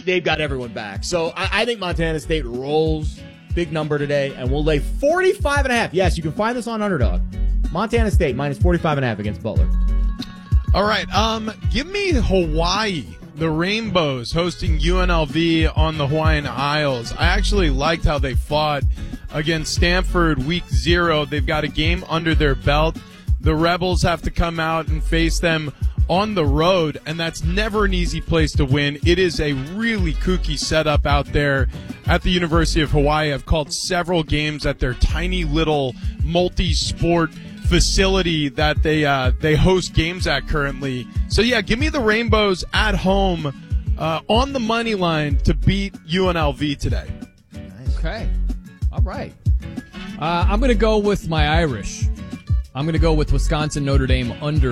they've got everyone back. So I think Montana State rolls. Big number today, and we'll lay 45.5. Yes, you can find this on Underdog. Montana State minus 45.5 against Butler. All right, give me Hawaii, the Rainbows, hosting UNLV on the Hawaiian Isles. I actually liked how they fought against Stanford week 0. They've got a game under their belt. The Rebels have to come out and face them on the road, and that's never an easy place to win. It is a really kooky setup out there at the University of Hawaii. I've called several games at their tiny little multi-sport facility that they host games at currently. So yeah, give me the Rainbows at home on the money line to beat UNLV today. Nice. Okay. All right. I'm going to go with my Irish. I'm going to go with Wisconsin Notre Dame under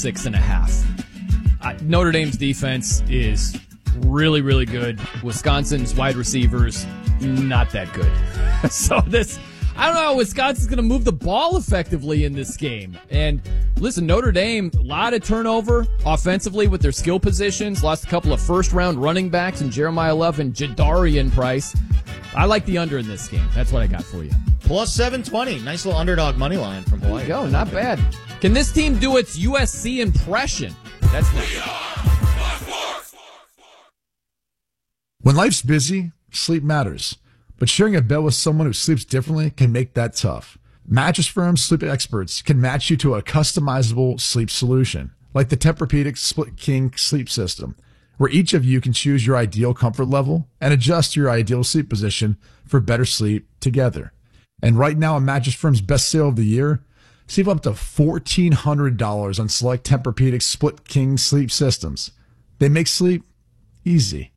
46.5. Notre Dame's defense is really, really good. Wisconsin's wide receivers, not that good. So I don't know how Wisconsin's going to move the ball effectively in this game. And listen, Notre Dame, a lot of turnover offensively with their skill positions. Lost a couple of first-round running backs in Jeremiah Love and Jadarian Price. I like the under in this game. That's what I got for you. Plus 720. Nice little underdog money line from Hawaii. There you go. Not bad. Can this team do its USC impression? That's next. When life's busy, sleep matters. But sharing a bed with someone who sleeps differently can make that tough. Mattress Firm's sleep experts can match you to a customizable sleep solution, like the Tempur-Pedic Split King sleep system, where each of you can choose your ideal comfort level and adjust your ideal sleep position for better sleep together. And right now, a Mattress Firm's best sale of the year, save up to $1,400 on select Tempur-Pedic Split King sleep systems. They make sleep easy.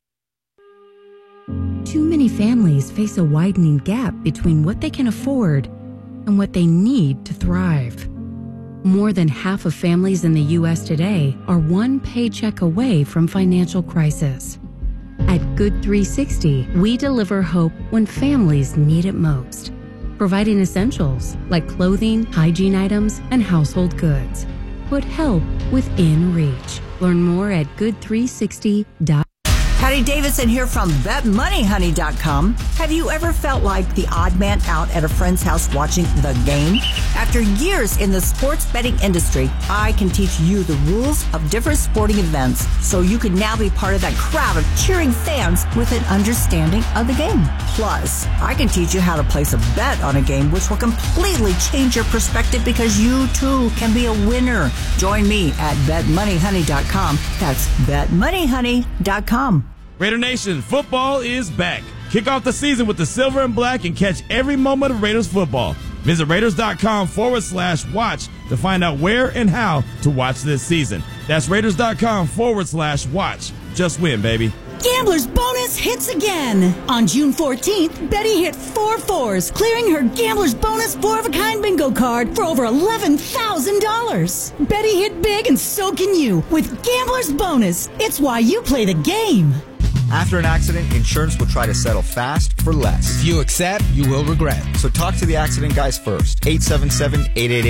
Too many families face a widening gap between what they can afford and what they need to thrive. More than half of families in the U.S. today are one paycheck away from financial crisis. At Good 360, we deliver hope when families need it most, providing essentials like clothing, hygiene items, and household goods. Put help within reach. Learn more at good360.com. Patty Davidson here from BetMoneyHoney.com. Have you ever felt like the odd man out at a friend's house watching the game? After years in the sports betting industry, I can teach you the rules of different sporting events so you can now be part of that crowd of cheering fans with an understanding of the game. Plus, I can teach you how to place a bet on a game which will completely change your perspective because you too can be a winner. Join me at BetMoneyHoney.com. That's BetMoneyHoney.com. Raider Nation, football is back. Kick off the season with the silver and black and catch every moment of Raiders football. Visit Raiders.com/watch to find out where and how to watch this season. That's Raiders.com/watch. Just win, baby. Gambler's Bonus hits again. On June 14th, Betty hit 4 4s, clearing her Gambler's Bonus 4-of-a-kind bingo card for over $11,000. Betty hit big and so can you with Gambler's Bonus. It's why you play the game. After an accident, insurance will try to settle fast for less. If you accept, you will regret. So talk to the accident guys first. 877-888